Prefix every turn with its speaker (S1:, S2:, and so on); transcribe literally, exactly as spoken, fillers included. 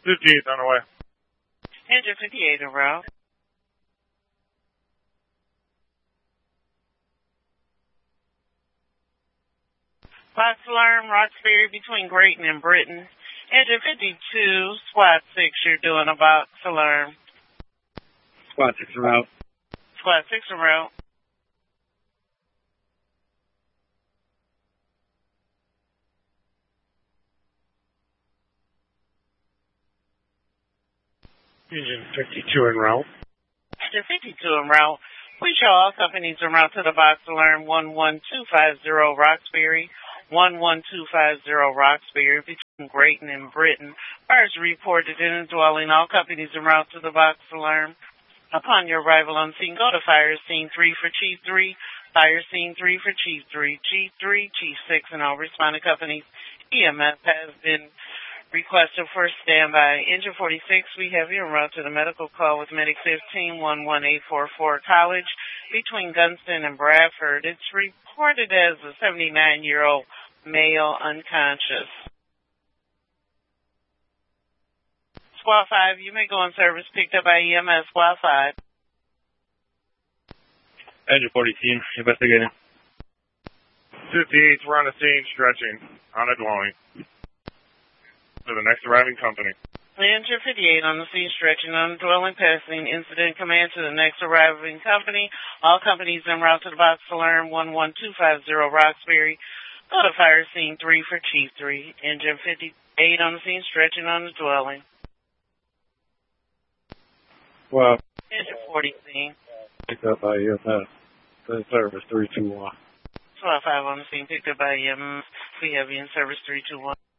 S1: fifty-eighth on the way.
S2: Engine fifty-eight en route. Box alarm, Roxbury between Grayton and Britton. Engine fifty-two, Squad six, you're doing a box alarm.
S3: Squad six en route.
S2: Squad six en route.
S1: Engine fifty-two en route.
S2: Engine fifty-two en route. We show all companies en route to the box alarm one one two five zero Roxbury. one one two five zero Roxbury between Grayton and Britton. Fires reported in a dwelling. All companies en route to the box alarm. Upon your arrival on scene, go to fire scene three for Chief three, fire scene three for Chief three, Chief three, Chief six, and all responding companies. E M S has been requested for standby. Engine forty-six, we have you en route to the medical call with Medic fifteen one one eight four four College between Gunston and Bradford. It's reported as a seventy-nine-year-old male unconscious. Squad five, you may go in service, picked up by E M S. Squad five.
S3: Engine forty team, investigating.
S1: fifty-eighth, we're on the scene, stretching on a dwelling. To the next arriving company.
S2: Engine fifty-eight on the scene, stretching on the dwelling, passing incident command to the next arriving company. All companies en route to the box alarm one one two five zero Roxbury. Go to fire scene three for Chief three. Engine fifty-eight on the scene, stretching on the dwelling.
S3: Well,
S2: Engine forty scene.
S3: picked up by E M S. In service three two one.
S2: Squad five on the scene, picked up by E M S. We have you in service three two one.